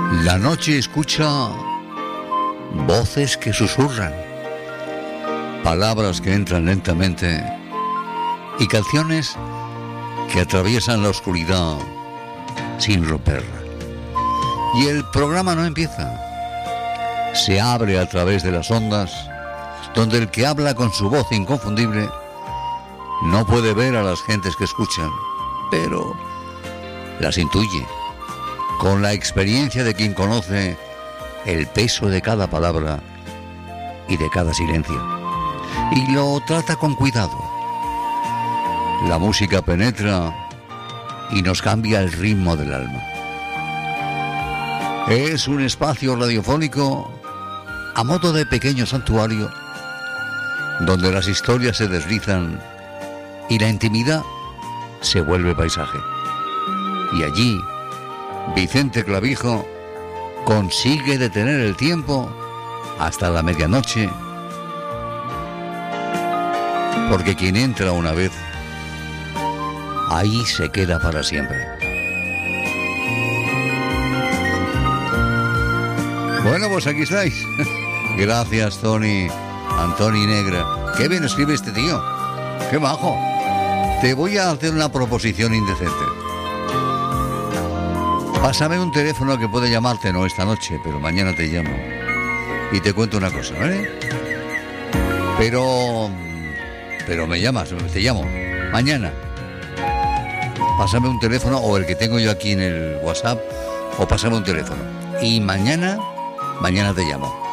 La noche escucha voces que susurran, palabras que entran lentamente y canciones que atraviesan la oscuridad sin romperla. Y el programa no empieza. Se abre a través de las ondas, donde el que habla con su voz inconfundible no puede ver a las gentes que escuchan, pero las intuye, con la experiencia de quien conoce el peso de cada palabra y de cada silencio, y lo trata con cuidado. La música penetra y nos cambia el ritmo del alma. Es un espacio radiofónico a modo de pequeño santuario, donde las historias se deslizan y la intimidad se vuelve paisaje. Y allí, Vicente Clavijo consigue detener el tiempo hasta la medianoche, porque quien entra una vez, ahí se queda para siempre. Bueno, pues aquí estáis. Gracias, Tony. Antoni Negra. Qué bien escribe este tío. Qué majo. Te voy a hacer una proposición indecente. Pásame un teléfono que puede llamarte, no esta noche, pero mañana te llamo. Y te cuento una cosa, ¿vale? Pero me llamas, te llamo. Mañana. Pásame un teléfono, o el que tengo yo aquí en el WhatsApp, o pásame un teléfono. Y mañana te llamo.